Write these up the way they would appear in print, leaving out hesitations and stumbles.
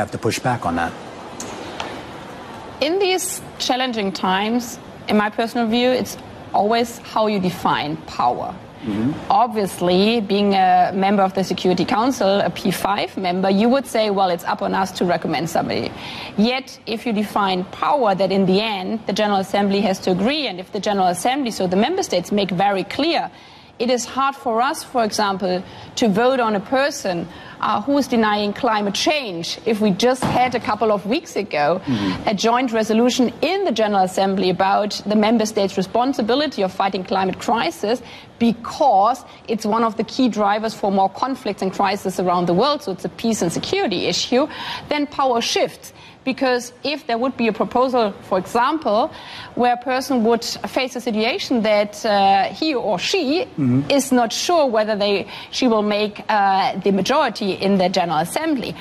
have to push back on that? In these challenging times, in my personal view, it's always how you define power. Obviously, being a member of the Security Council, a P5 member, you would say, well, it's up on us to recommend somebody. Yet, if you define power, that in the end, the General Assembly has to agree, and if the General Assembly, so the member states, make very clear, it is hard for us, for example, to vote on a person who is denying climate change. If we just had a couple of weeks ago a joint resolution in the General Assembly about the member states' responsibility of fighting climate crisis, because it's one of the key drivers for more conflicts and crises around the world, so it's a peace and security issue, then power shifts. Because if there would be a proposal, for example, where a person would face a situation that he or she is not sure whether she will make the majority in the General Assembly,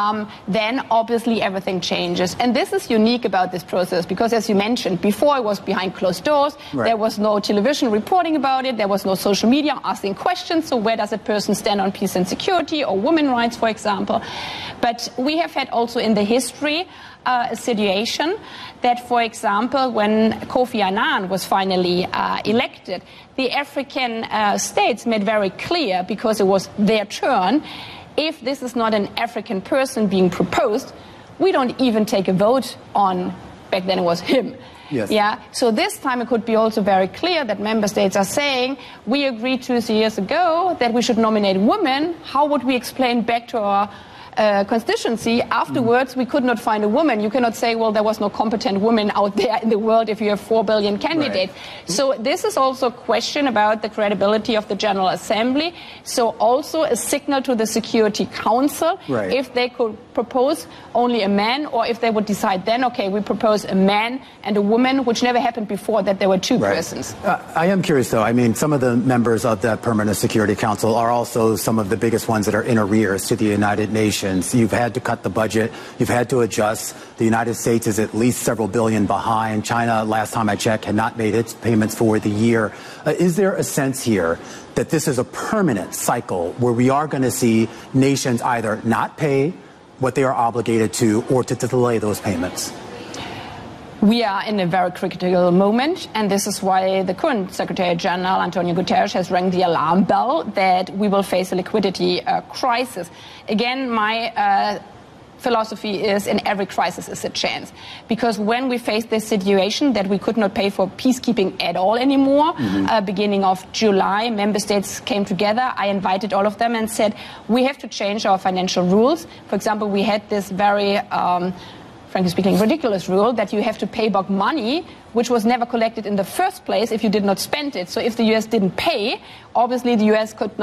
then obviously everything changes. And this is unique about this process because, as you mentioned, before it was behind closed doors, there was no television reporting about it, there was no social media asking questions, so where does a person stand on peace and security or women's rights, for example. But we have had also in the history a situation that, for example, when Kofi Annan was finally elected, the African states made very clear, because it was their turn, if this is not an African person being proposed, we don't even take a vote on, back then it was him. Yes. Yeah. So this time it could be also very clear that member states are saying, we agreed 2 years ago that we should nominate women. How would we explain back to our constituency afterwards we could not find a woman? You cannot say, well, there was no competent woman out there in the world if you have 4 billion candidates. So this is also a question about the credibility of the General Assembly. So also a signal to the Security Council if they could propose only a man, or if they would decide then, okay, we propose a man and a woman, which never happened before, that there were 2 persons. I am curious, though. I mean, some of the members of the Permanent Security Council are also some of the biggest ones that are in arrears to the United Nations. You've had to cut the budget. You've had to adjust. The United States is at least several billion behind. China, last time I checked, had not made its payments for the year. Is there a sense here that this is a permanent cycle where we are going to see nations either not pay what they are obligated to or to delay those payments? We are in a very critical moment, and this is why the current Secretary General, Antonio Guterres, has rang the alarm bell that we will face a liquidity crisis. Again, my philosophy is, in every crisis is a chance. Because when we faced this situation that we could not pay for peacekeeping at all anymore, beginning of July, member states came together. I invited all of them and said, we have to change our financial rules. For example, we had this very frankly speaking, ridiculous rule that you have to pay back money which was never collected in the first place if you did not spend it. So if the US didn't pay, obviously the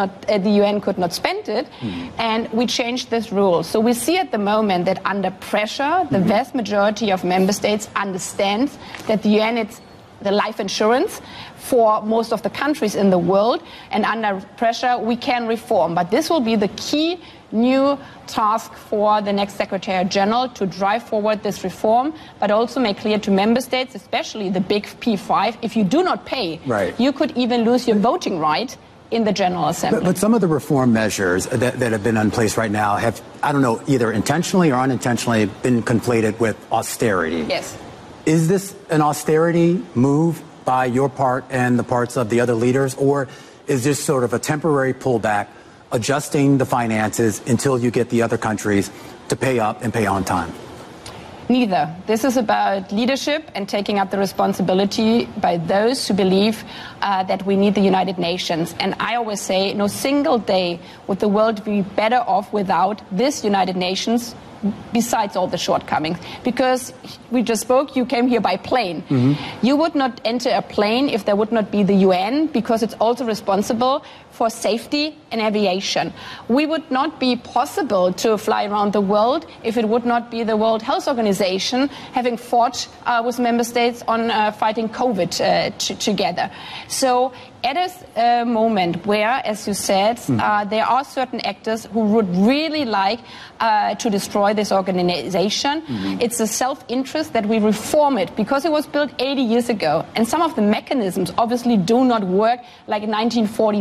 UN could not spend it, and we changed this rule. So we see at the moment that under pressure, the vast majority of member states understands that the UN is the life insurance for most of the countries in the world, and under pressure we can reform. But this will be the key new task for the next Secretary General, to drive forward this reform, but also make clear to member states, especially the big P5, if you do not pay, you could even lose your voting right in the General Assembly. But some of the reform measures that have been in place right now have, I don't know, either intentionally or unintentionally been conflated with austerity. Yes. Is this an austerity move by your part and the parts of the other leaders, or is this sort of a temporary pullback, adjusting the finances until you get the other countries to pay up and pay on time? Neither. This is about leadership and taking up the responsibility by those who believe that we need the United Nations. And I always say, no single day would the world be better off without this United Nations, besides all the shortcomings. Because we just spoke, you came here by plane. You would not enter a plane if there would not be the UN, because it's also responsible for safety and aviation. We would not be possible to fly around the world if it would not be the World Health Organization having fought with member states on fighting COVID together. So at a moment where, as you said, there are certain actors who would really like to destroy this organization, it's a self-interest that we reform it, because it was built 80 years ago. And some of the mechanisms obviously do not work like 1947.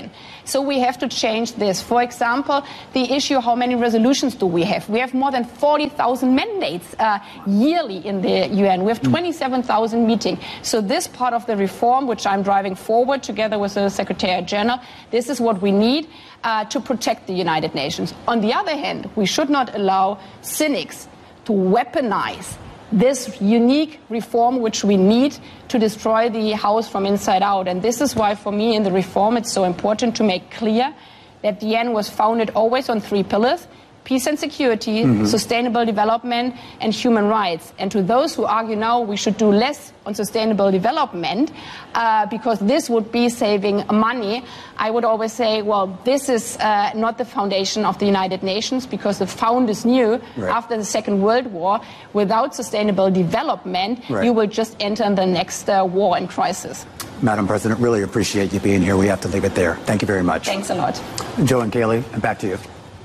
UN. So we have to change this. For example, the issue, how many resolutions do we have? We have more than 40,000 mandates yearly in the UN. We have 27,000 meetings. So this part of the reform, which I'm driving forward together with the Secretary General, this is what we need to protect the United Nations. On the other hand, we should not allow cynics to weaponize this unique reform which we need to destroy the house from inside out. And this is why, for me, in the reform, it's so important to make clear that the UN was founded always on 3 pillars: peace and security, sustainable development, and human rights. And to those who argue now we should do less on sustainable development because this would be saving money, I would always say, well, this is not the foundation of the United Nations, because the founders knew after the Second World War, without sustainable development, you will just enter the next war and crisis. Madam President, really appreciate you being here. We have to leave it there. Thank you very much. Thanks a lot. Joe and Kayleigh, back to you.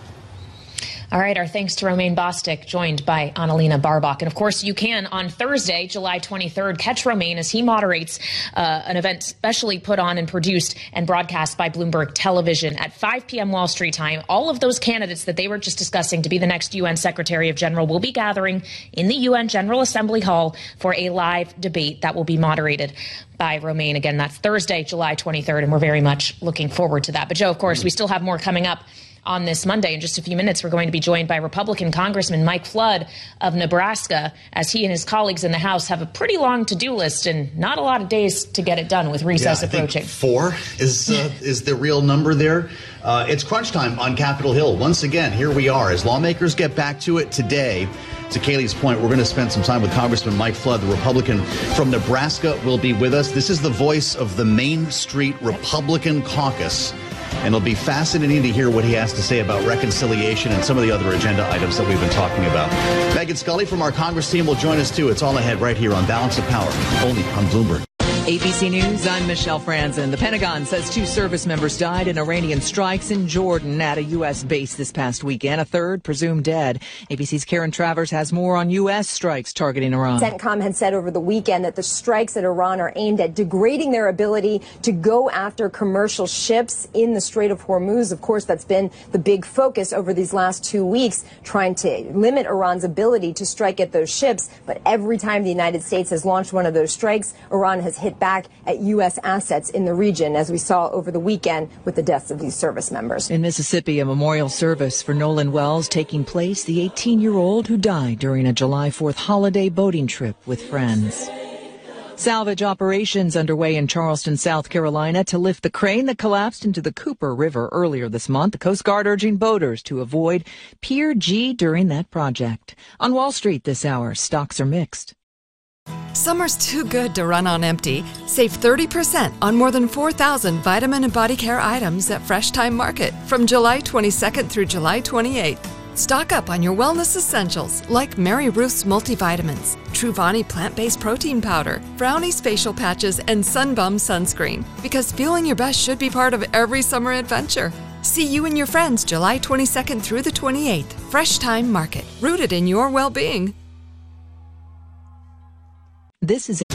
All right, our thanks to Romaine Bostick, joined by Annalena Baerbock. And of course, you can, on Thursday, July 23rd, catch Romaine as he moderates an event specially put on and produced and broadcast by Bloomberg Television at 5 p.m. Wall Street time. All of those candidates that they were just discussing to be the next UN Secretary General will be gathering in the UN General Assembly Hall for a live debate that will be moderated by Romaine. Again, that's Thursday, July 23rd, and we're very much looking forward to that. But Joe, of course, we still have more coming up on this Monday. In just a few minutes, we're going to be joined by Republican Congressman Mike Flood of Nebraska, as he and his colleagues in the House have a pretty long to-do list and not a lot of days to get it done with recess approaching. I think 4 is the real number there. It's crunch time on Capitol Hill. Once again, here we are. As lawmakers get back to it today, to Kayleigh's point, we're going to spend some time with Congressman Mike Flood, the Republican from Nebraska, will be with us. This is the voice of the Main Street Republican Caucus. And it'll be fascinating to hear what he has to say about reconciliation and some of the other agenda items that we've been talking about. Megan Scully from our Congress team will join us, too. It's all ahead right here on Balance of Power, only on Bloomberg. ABC News, I'm Michelle Franzen. The Pentagon says 2 service members died in Iranian strikes in Jordan at a U.S. base this past weekend. A third presumed dead. ABC's Karen Travers has more on U.S. strikes targeting Iran. CENTCOM had said over the weekend that the strikes at Iran are aimed at degrading their ability to go after commercial ships in the Strait of Hormuz. Of course, that's been the big focus over these last 2 weeks, trying to limit Iran's ability to strike at those ships. But every time the United States has launched one of those strikes, Iran has hit back at U.S. assets in the region, as we saw over the weekend with the deaths of these service members. In Mississippi, a memorial service for Nolan Wells taking place, the 18-year-old who died during a July 4th holiday boating trip with friends. Salvage operations underway in Charleston, South Carolina, to lift the crane that collapsed into the Cooper River earlier this month. The Coast Guard urging boaters to avoid Pier G during that project. On Wall Street this hour, stocks are mixed. Summer's too good to run on empty. Save 30% on more than 4,000 vitamin and body care items at Fresh Time Market from July 22nd through July 28th. Stock up on your wellness essentials like Mary Ruth's multivitamins, Truvani plant-based protein powder, Brownie's facial patches, and Sunbum sunscreen. Because feeling your best should be part of every summer adventure. See you and your friends July 22nd through the 28th. Fresh Time Market, rooted in your well-being. This is